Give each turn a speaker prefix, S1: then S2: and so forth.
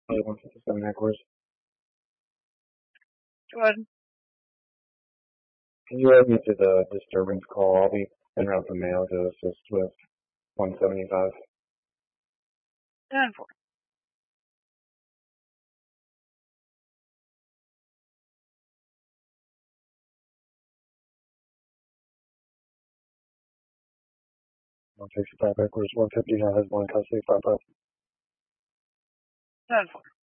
S1: Hey, 157 Eckers.
S2: Go ahead.
S1: Can you add me to the disturbance call? I'll be en route to mail to assist with 175.
S2: 10-4.
S1: Eckers, 150 has one custody, 5 5.
S2: 10-4.